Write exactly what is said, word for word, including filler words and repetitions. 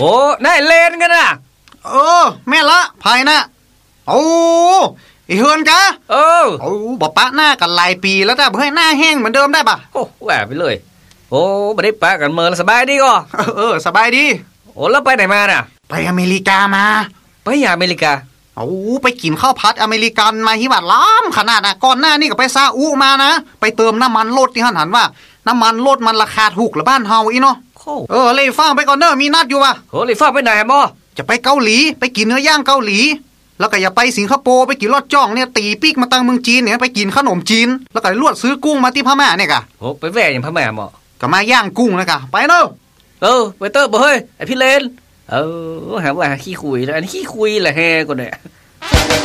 อ้นายเล่นกันน่ะเออแม่ละภายนะโอ้ไอ้เฮือนกะเออโอ้บ่ปะหน้ากันหลายปีแล้วจ้ะบ่ให้หน้าแห้งเหมือนเดิมได้ป่ะโอ้แหวไปเลยโอ้บ่ได้ปะกันเมินสบายดีก็เออสบายดีโอ้แล้วไปไหนมาน่ะไปอเมริกามาไปอเมริกาโอ้ไปกินข้าวผัดอเมริกันมาฮิบัดล้ำขนาดน่ะก่อนหน้านี่ก็ไปซาอุมานะไปเติมน้ำมันรถที่หันหันว่าน้ำมันรถมันราคาถูกละบ้านเฮาอีเนาะเออเลยฟังไปก่อนเด้อมีนัดอยู่ป่ะโหเลยฟังไปไหนบ่จะไปเกาหลีไปกินเนื้อย่างเกาหลีแล้วก็อย่าไปสิงคโปร์ไปกินลอดจ้องเนี่ยตีปีกมาตังเมืองจีนเนี่ยไปกินขนมจีนแล้วก็ลวดซื้อกุ้งมาที่พม่าเนี่ยกะโหไปแว่อย่างพม่าบ่ก็มาย่างกุ้งนะกะไปเด้อเออไปเตอร์บ่เฮ้ยไอพี่เลนเออหาว่าขี้คุยแล้วอันนี้ขี้คุยแหละแฮก่อนเนี่ย